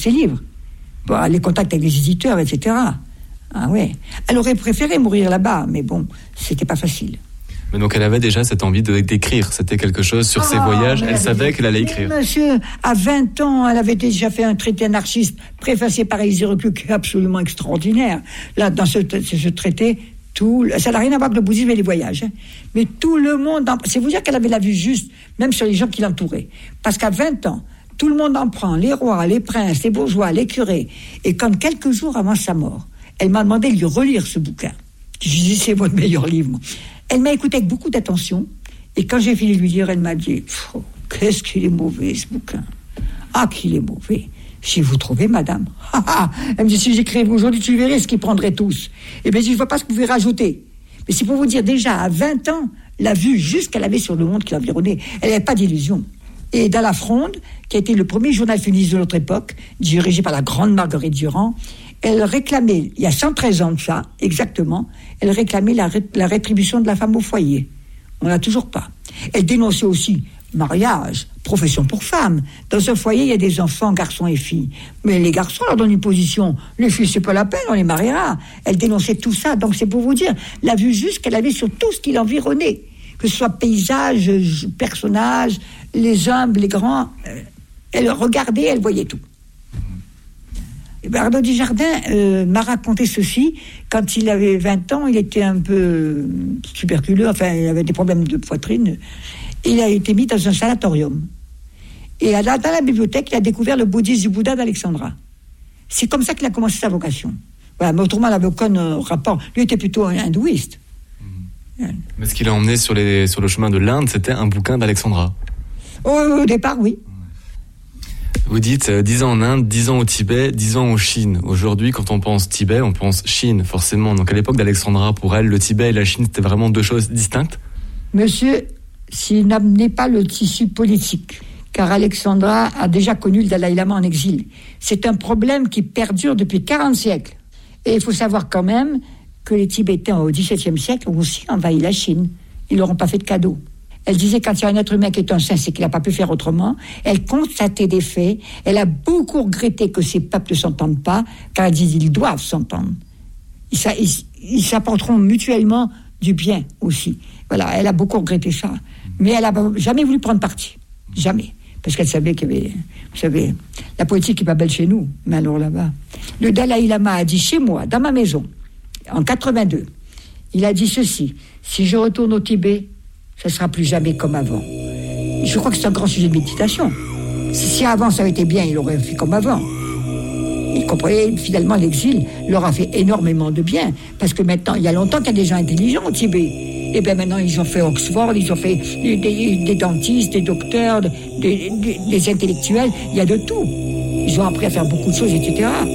ses livres. Bon, les contacts avec les éditeurs, etc. Ah ouais. Elle aurait préféré mourir là-bas, mais bon, c'était pas facile. Mais donc elle avait déjà cette envie d'écrire, c'était quelque chose sur ses voyages, elle savait qu'elle allait écrire. Monsieur, à 20 ans, elle avait déjà fait un traité anarchiste préfacé par Élisée Reclus qui est absolument extraordinaire. Là, dans ce traité, ça n'a rien à voir avec le bouddhisme et les voyages. Hein. Mais tout le monde... C'est vous dire qu'elle avait la vue juste, même sur les gens qui l'entouraient. Parce qu'à 20 ans, tout le monde en prend, les rois, les princes, les bourgeois, les curés. Et quand quelques jours avant sa mort, elle m'a demandé de lui relire ce bouquin. Je lui ai dit, c'est votre meilleur livre, moi. Elle m'a écouté avec beaucoup d'attention. Et quand j'ai fini de lui dire, elle m'a dit, qu'est-ce qu'il est mauvais, ce bouquin. Ah, qu'il est mauvais. Si vous trouvez, madame. Elle me dit, si j'écrivais aujourd'hui, tu verrais ce qu'ils prendraient tous. Eh bien, je ne vois pas ce que vous pouvez rajouter. Mais c'est pour vous dire, déjà, à 20 ans, la vue juste qu'elle avait sur le monde qui l'environnait, elle n'avait pas d'illusion. Et dans La Fronde, qui a été le premier journal féministe de notre époque, dirigé par la grande Marguerite Durand, elle réclamait, il y a 113 ans de ça, exactement, elle réclamait la rétribution de la femme au foyer. On l'a toujours pas. Elle dénonçait aussi mariage, profession pour femmes. Dans un foyer, il y a des enfants, garçons et filles. Mais les garçons leur donnent une position. Les filles, c'est pas la peine, on les mariera. Elle dénonçait tout ça. Donc c'est pour vous dire, la vue juste qu'elle avait sur tout ce qui l'environnait. Que ce soit paysage, personnages, les humbles, les grands. Elle regardait, elle voyait tout. Arnaud Desjardins m'a raconté ceci. Quand il avait 20 ans, il était un peu tuberculeux, enfin, il avait des problèmes de poitrine. Il a été mis dans un sanatorium. Et dans la bibliothèque, il a découvert le bouddhisme du Bouddha d'Alexandra. C'est comme ça qu'il a commencé sa vocation. Voilà, mais autrement, il n'avait aucun rapport. Lui était plutôt un hindouiste. Mais ce qu'il a emmené sur le chemin de l'Inde, c'était un bouquin d'Alexandra. Au départ, oui. Vous dites 10 ans en Inde, 10 ans au Tibet, 10 ans en Chine. Aujourd'hui, quand on pense Tibet, on pense Chine, forcément. Donc à l'époque d'Alexandra, pour elle, le Tibet et la Chine, c'était vraiment deux choses distinctes ? Monsieur, s'il n'amenait pas le tissu politique, car Alexandra a déjà connu le Dalai Lama en exil. C'est un problème qui perdure depuis 40 siècles. Et il faut savoir quand même que les Tibétains au XVIIe siècle ont aussi envahi la Chine. Ils leur ont pas fait de cadeau. Elle disait quand il y a un être humain qui est un saint, c'est qu'il n'a pas pu faire autrement. Elle constatait des faits. Elle a beaucoup regretté que ces peuples ne s'entendent pas, car elle dit qu'ils doivent s'entendre. Ils s'apporteront mutuellement du bien aussi. Voilà, elle a beaucoup regretté ça. Mais elle n'a jamais voulu prendre parti. Jamais. Parce qu'elle savait qu'il y avait... Vous savez, la politique n'est pas belle chez nous, mais alors là-bas. Le Dalai Lama a dit chez moi, dans ma maison, en 82, il a dit ceci: si je retourne au Tibet, ça ne sera plus jamais comme avant. Je crois que c'est un grand sujet de méditation. Si avant ça avait été bien, il aurait fait comme avant. Il comprenait, finalement, l'exil leur a fait énormément de bien. Parce que maintenant, il y a longtemps qu'il y a des gens intelligents au Tibet. Et bien maintenant, ils ont fait Oxford, ils ont fait des dentistes, des docteurs, des intellectuels. Il y a de tout. Ils ont appris à faire beaucoup de choses, etc.